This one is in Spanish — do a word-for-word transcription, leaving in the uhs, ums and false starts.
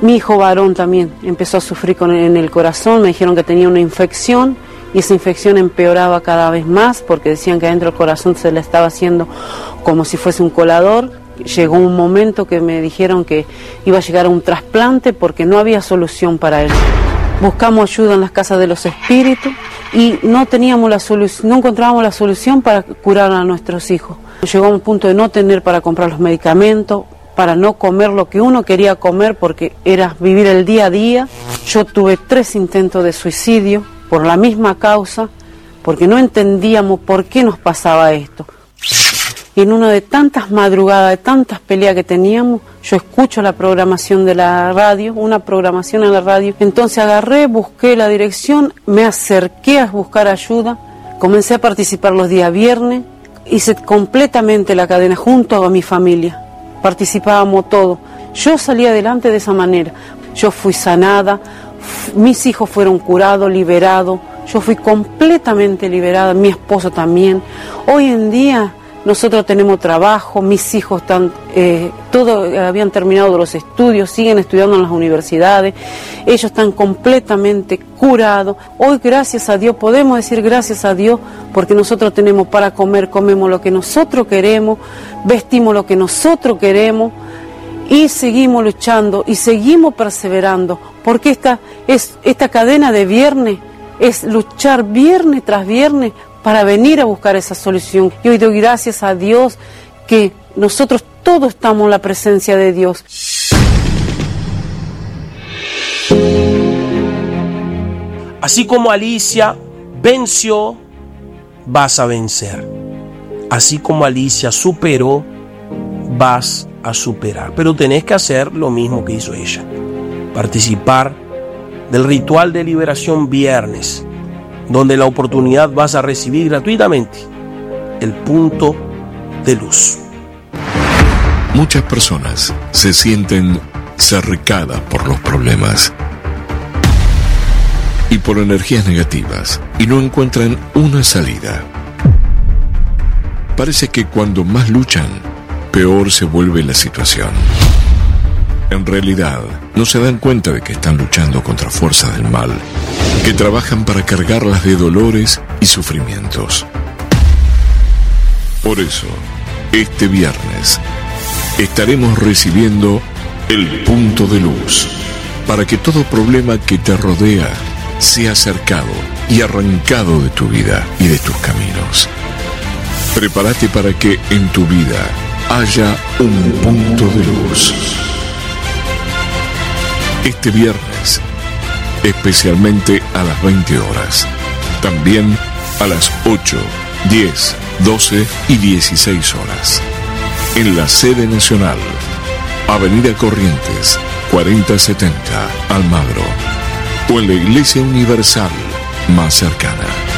Mi hijo varón también empezó a sufrir con, en el corazón, me dijeron que tenía una infección y esa infección empeoraba cada vez más porque decían que adentro del corazón se le estaba haciendo como si fuese un colador. Llegó un momento que me dijeron que iba a llegar a un trasplante porque no había solución para él. Buscamos ayuda en las casas de los espíritus y no teníamos la solución, no encontrábamos la solución para curar a nuestros hijos. Llegó a un punto de no tener para comprar los medicamentos, para no comer lo que uno quería comer porque era vivir el día a día. Yo tuve tres intentos de suicidio por la misma causa, porque no entendíamos por qué nos pasaba esto. Y en una de tantas madrugadas, de tantas peleas que teníamos, yo escucho la programación de la radio, una programación en la radio. Entonces agarré, busqué la dirección, me acerqué a buscar ayuda, comencé a participar los días viernes, hice completamente la cadena junto a mi familia. Participábamos todo. Yo salí adelante de esa manera. Yo fui sanada, f- mis hijos fueron curados, liberados. Yo fui completamente liberada, mi esposo también. Hoy en día nosotros tenemos trabajo, mis hijos están, eh, todos habían terminado los estudios, siguen estudiando en las universidades, ellos están completamente curados. Hoy, gracias a Dios, podemos decir gracias a Dios, porque nosotros tenemos para comer, comemos lo que nosotros queremos, vestimos lo que nosotros queremos y seguimos luchando y seguimos perseverando, porque esta, es, esta cadena de viernes es luchar viernes tras viernes para venir a buscar esa solución. Y hoy doy gracias a Dios que nosotros todos estamos en la presencia de Dios. Así como Alicia venció, vas a vencer. Así como Alicia superó, vas a superar. Pero tenés que hacer lo mismo que hizo ella. Participar del ritual de liberación viernes, donde la oportunidad vas a recibir gratuitamente el punto de luz. Muchas personas se sienten cercadas por los problemas y por energías negativas y no encuentran una salida. Parece que cuando más luchan, peor se vuelve la situación. En realidad, no se dan cuenta de que están luchando contra fuerzas del mal, que trabajan para cargarlas de dolores y sufrimientos. Por eso, este viernes, estaremos recibiendo el punto de luz, para que todo problema que te rodea sea acercado y arrancado de tu vida y de tus caminos. Prepárate para que en tu vida haya un punto de luz. Este viernes, especialmente a las veinte horas, también a las ocho, diez, doce y dieciséis horas, en la sede nacional, Avenida Corrientes, cuarenta setenta, Almagro, o en la Iglesia Universal más cercana.